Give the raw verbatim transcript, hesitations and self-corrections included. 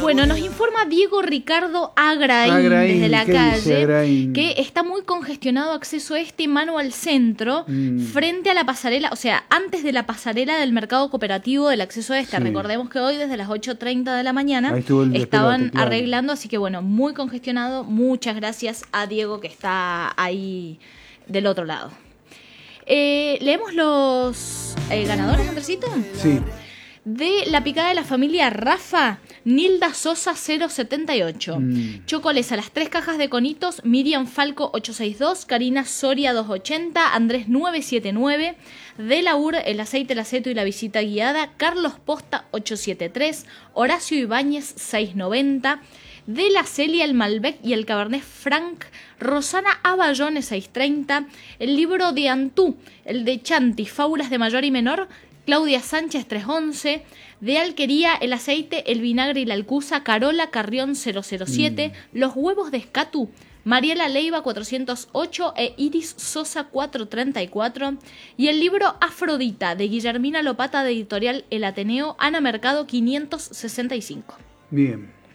Bueno, nos informa Diego Ricardo Agraín, Agraín desde la ¿qué dice calle, Agraín? que está muy congestionado acceso este mano al centro, Mm. frente a la pasarela, o sea, antes de la pasarela del mercado cooperativo del acceso este. Sí. Recordemos que hoy desde las ocho treinta de la mañana Ahí estuvo el estaban despelote, claro. arreglando, así que bueno, muy congestionado. Muchas gracias a Diego que está ahí del otro lado. Eh, ¿Leemos los eh, ganadores, Andresito? Sí. De la picada de la familia Rafa, Nilda Sosa cero setenta y ocho. Mm. Chocoles a las tres cajas de conitos, Miriam Falco ochocientos sesenta y dos, Karina Soria doscientos ochenta, Andrés novecientos setenta y nueve, De la U R el aceite, el aceto y la visita guiada, Carlos Posta ochocientos setenta y tres, Horacio Ibáñez seiscientos noventa, De la Celia el Malbec y el Cabernet Franc, Rosana Aballones seiscientos treinta, el libro de Antú, el de Chanti, Fábulas de Mayor y Menor, Claudia Sánchez trescientos once, de Alquería, el aceite, el vinagre y la alcusa, Carola Carrión cero cero siete, mm. Los huevos de Escatu, Mariela Leiva cuatrocientos ocho e Iris Sosa cuatrocientos treinta y cuatro, y el libro Afrodita de Guillermina Lopata de editorial El Ateneo, Ana Mercado quinientos sesenta y cinco. Bien.